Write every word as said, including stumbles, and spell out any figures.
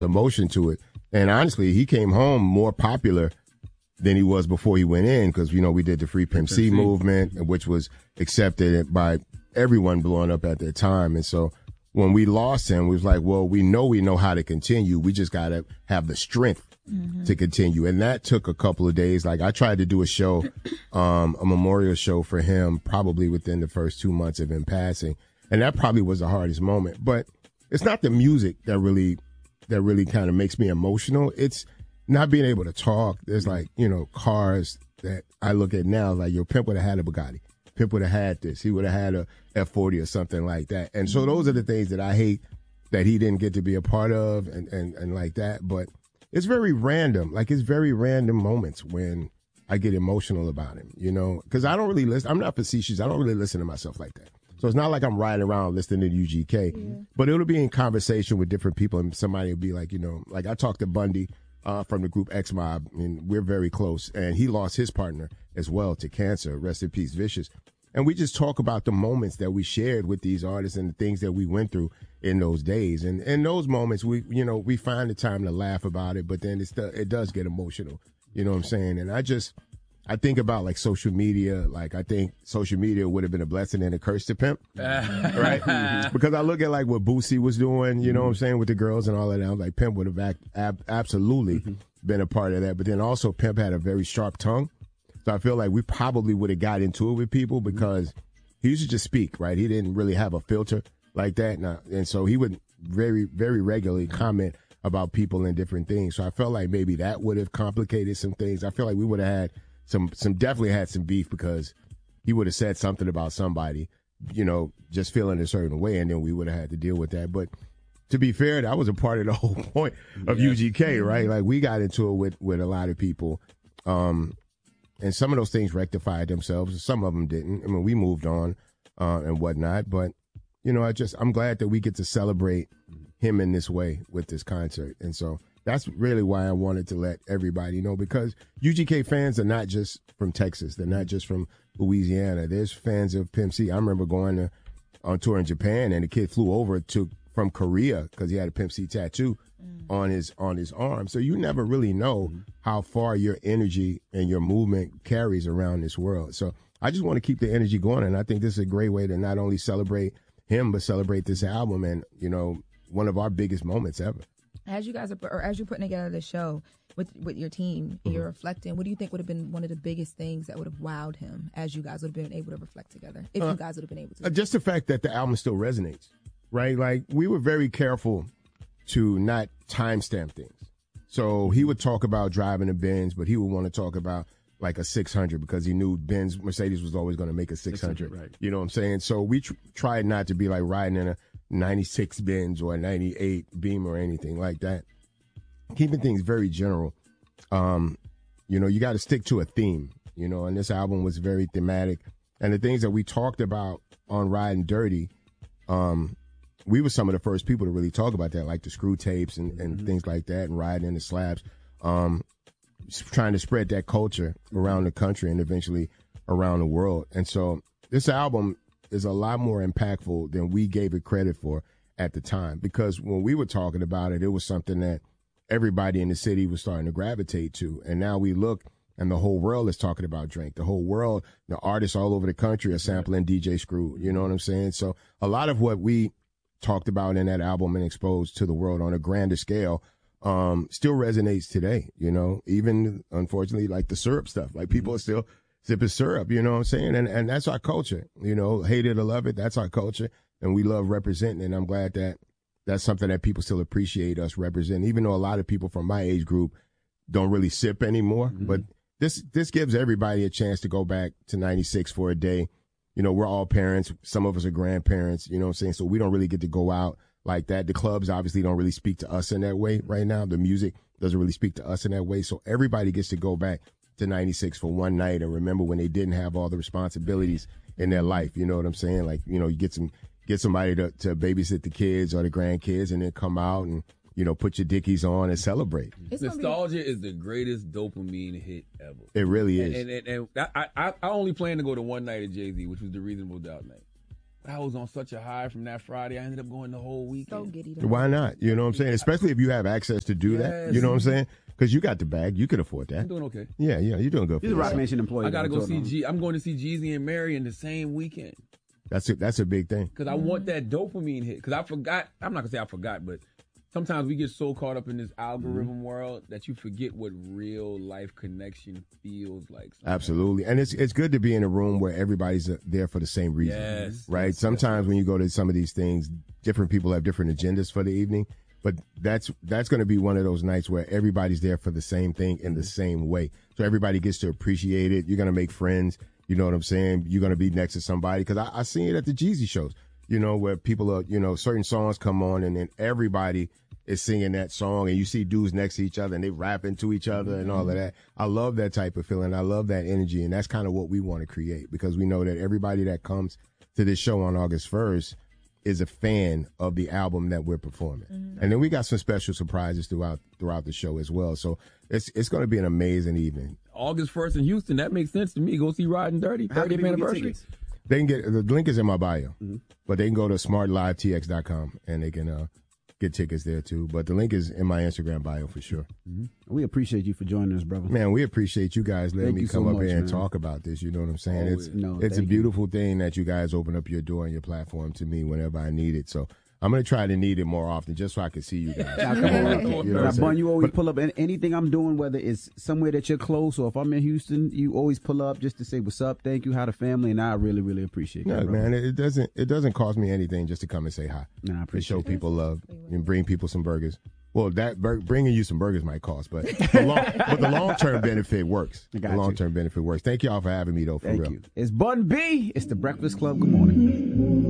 emotion to it. And honestly, he came home more popular than he was before he went in because, you know, we did the Free Pimp C movement, which was accepted by everyone blowing up at that time. And so when we lost him, we was like, well, we know we know how to continue. We just got to have the strength mm-hmm. to continue. And that took a couple of days. Like I tried to do a show, um, a memorial show for him probably within the first two months of him passing. And that probably was the hardest moment. But it's not the music that really that really kind of makes me emotional. It's not being able to talk. There's like, you know, cars that I look at now, like, yo, Pimp would have had a Bugatti. Pimp would have had this. He would have had a F forty or something like that. And so those are the things that I hate that he didn't get to be a part of and, and, and like that. But it's very random. Like, it's very random moments when I get emotional about him, you know, because I don't really listen. I'm not facetious. I don't really listen to myself like that. So it's not like I'm riding around listening to U G K, yeah. but it'll be in conversation with different people, and somebody will be like, you know, like I talked to Bundy uh, from the group X Mob, and we're very close, and he lost his partner as well to cancer. Rest in peace, Vicious. And we just talk about the moments that we shared with these artists and the things that we went through in those days. And in those moments, we, you know, we find the time to laugh about it, but then it's the, it does get emotional. You know what I'm saying? And I just, I think about like social media. Like I think social media would have been a blessing and a curse to Pimp, right? Because I look at like what Boosie was doing, you know what I'm saying, with the girls and all of that. I'm like, Pimp would have act, ab- absolutely mm-hmm. been a part of that. But then also Pimp had a very sharp tongue. So I feel like we probably would have got into it with people because he used to just speak, right? He didn't really have a filter like that. Now, and so he would very, very regularly comment about people and different things. So I felt like maybe that would have complicated some things. I feel like we would have had some, some definitely had some beef because he would have said something about somebody, you know, just feeling a certain way, and then we would have had to deal with that. But to be fair, that was a part of the whole point of yeah. U G K, right? Like we got into it with, with a lot of people. Um, And some of those things rectified themselves. Some of them didn't. I mean, we moved on uh, and whatnot. But, you know, I just, I'm glad that we get to celebrate him in this way with this concert. And so that's really why I wanted to let everybody know, because U G K fans are not just from Texas. They're not just from Louisiana. There's fans of Pimp C. I remember going to, on tour in Japan, and the kid flew over to from Korea because he had a Pimp C tattoo on his on his arm. So you never really know mm-hmm. how far your energy and your movement carries around this world. So I just want to keep the energy going, and I think this is a great way to not only celebrate him but celebrate this album, and you know, one of our biggest moments ever. As you guys are, or as you're putting together the show with with your team, and mm-hmm. you're reflecting, what do you think would have been one of the biggest things that would have wowed him as you guys would have been able to reflect together, if uh, you guys would have been able to? Just the fact that the album still resonates, right? Like, we were very careful to not timestamp things. So he would talk about driving a Benz, but he would want to talk about like a six hundred because he knew Benz, Mercedes was always going to make a six hundred. Right. You know what I'm saying? So we tr- tried not to be like riding in a ninety-six Benz or a ninety-eight Beamer or anything like that. Keeping things very general. Um, you know, you got to stick to a theme, you know, and this album was very thematic. And the things that we talked about on Riding Dirty, um, we were some of the first people to really talk about that, like the screw tapes and, and mm-hmm. things like that, and riding in the slabs, um, trying to spread that culture around the country and eventually around the world. And so this album is a lot more impactful than we gave it credit for at the time, because when we were talking about it, it was something that everybody in the city was starting to gravitate to. And now we look, and the whole world is talking about Drink. The whole world, the artists all over the country are sampling D J Screw. You know what I'm saying? So a lot of what we talked about in that album and exposed to the world on a grander scale um, still resonates today, you know, even unfortunately like the syrup stuff, like people are still sipping syrup, you know what I'm saying? And and that's our culture, you know, hate it or love it, that's our culture, and we love representing, and I'm glad that that's something that people still appreciate us representing, even though a lot of people from my age group don't really sip anymore, mm-hmm. but this this gives everybody a chance to go back to ninety-six for a day. You know, we're all parents. Some of us are grandparents, you know what I'm saying? So we don't really get to go out like that. The clubs obviously don't really speak to us in that way right now. The music doesn't really speak to us in that way. So everybody gets to go back to ninety-six for one night and remember when they didn't have all the responsibilities in their life. You know what I'm saying? Like, you know, you get some get somebody to, to babysit the kids or the grandkids and then come out and, you know, put your dickies on and celebrate. It's Nostalgia be- is the greatest dopamine hit ever. It really is. And, and, and, and I, I, I only plan to go to one night at Jay-Z, which was the Reasonable Doubt night. I was on such a high from that Friday. I ended up going the whole weekend. So giddy. Why not? You know what I'm saying? Especially if you have access to do that. Yes. You know what I'm saying? Because you got the bag. You could afford that. I'm doing okay. Yeah, yeah, you're doing good. He's a Rock Nation employee. I got to though, go see him. G. I'm going to see Jeezy and Mary in the same weekend. That's a, that's a big thing. Because I want that dopamine hit. Because I forgot. I'm not going to say I forgot, but sometimes we get so caught up in this algorithm mm-hmm. world that you forget what real life connection feels like. Sometimes. Absolutely. And it's it's good to be in a room where everybody's there for the same reason. Yes. Right? Yes, sometimes yes. when you go to some of these things, different people have different agendas for the evening. But that's that's going to be one of those nights where everybody's there for the same thing in the same way. So everybody gets to appreciate it. You're going to make friends. You know what I'm saying? You're going to be next to somebody. Because I, I seen it at the Jeezy shows, you know, where people are, you know, certain songs come on and then everybody is singing that song and you see dudes next to each other and they rapping to each other and all of that. I love that type of feeling. I love that energy. And that's kind of what we want to create because we know that everybody that comes to this show on August first is a fan of the album that we're performing. Mm-hmm. And then we got some special surprises throughout throughout the show as well. So it's it's going to be an amazing evening. August first in Houston, that makes sense to me. Go see Riding Dirty, thirtieth anniversary. They can get, the link is in my bio, mm-hmm. but they can go to smart live t x dot com and they can uh, get tickets there too. But the link is in my Instagram bio for sure. Mm-hmm. We appreciate you for joining us, brother. Man, we appreciate you guys letting thank me come so up much, here and man. talk about this. You know what I'm saying? Oh, it's no, it's a you. beautiful thing that you guys open up your door and your platform to me whenever I need it. So I'm going to try to need it more often just so I can see you guys. Now, come on. You know now, Bun, you always but, pull up in anything I'm doing, whether it's somewhere that you're close or if I'm in Houston, you always pull up just to say what's up, thank you, how the family, and I really, really appreciate no, that. No, man, it doesn't it doesn't cost me anything just to come and say hi. No, I appreciate to show it. people love and bring people some burgers. Well, that bur- bringing you some burgers might cost, but the long, but the long term benefit works. The long term benefit works. Thank y'all for having me though. For Thank real. you. It's Bun B. It's the Breakfast Club. Good morning.